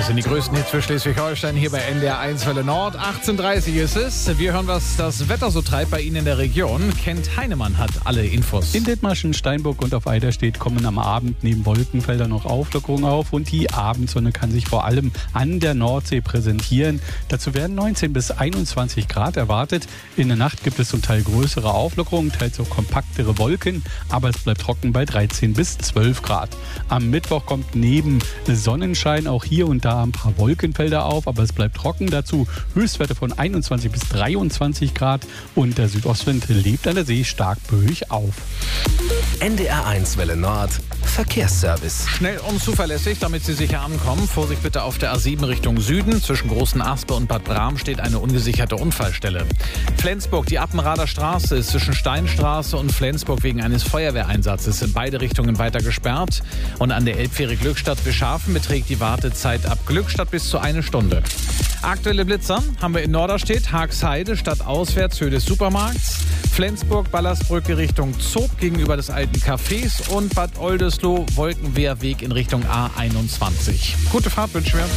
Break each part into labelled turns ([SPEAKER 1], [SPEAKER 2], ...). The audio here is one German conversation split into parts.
[SPEAKER 1] sind die größten Hits für Schleswig-Holstein hier bei NDR 1 Welle Nord. 18:30 ist es. Wir hören, was das Wetter so treibt bei Ihnen in der Region. Kent Heinemann hat alle Infos.
[SPEAKER 2] In Dithmarschen, Steinburg und auf Eiderstedt kommen am Abend neben Wolkenfeldern noch Auflockerungen auf und die Abendsonne kann sich vor allem an der Nordsee präsentieren. Dazu werden 19 bis 21 Grad erwartet. In der Nacht gibt es zum Teil größere Auflockerungen, teils auch kompaktere Wolken, aber es bleibt trocken bei 13 bis 12 Grad. Am Mittwoch kommt neben Sonnenschein auch hier und da ein paar Wolkenfelder auf, aber es bleibt trocken. Dazu Höchstwerte von 21 bis 23 Grad und der Südostwind lebt an der See stark böig auf.
[SPEAKER 3] NDR 1 Welle Nord Verkehrsservice.
[SPEAKER 1] Schnell und zuverlässig, damit Sie sicher ankommen. Vorsicht bitte auf der A7 Richtung Süden. Zwischen Großen Aspe und Bad Bram steht eine ungesicherte Unfallstelle. Flensburg, die Appenrader Straße ist zwischen Steinstraße und Flensburg wegen eines Feuerwehreinsatzes in beide Richtungen weiter gesperrt. Und an der Elbfähre Glückstadt-Bischhafen beträgt die Wartezeit ab Glückstadt bis zu 1 Stunde. Aktuelle Blitzer haben wir in Norderstedt, Haagsheide, stadtauswärts, Höhe des Supermarkts, Flensburg, Ballersbrücke Richtung Zob gegenüber des alten Cafés und Bad Oldesloe, Wolkenwehrweg in Richtung A21. Gute Fahrt wünschen wir.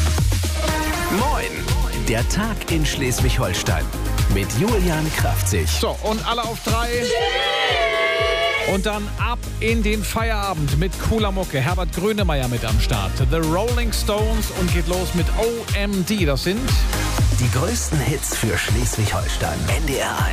[SPEAKER 3] Moin, der Tag in Schleswig-Holstein mit Julian Kraftzig.
[SPEAKER 1] So, und alle auf 3. Und dann ab in den Feierabend mit cooler Mucke. Herbert Grönemeyer mit am Start. The Rolling Stones und geht los mit OMD. Das sind
[SPEAKER 3] die größten Hits für Schleswig-Holstein. NDR 1.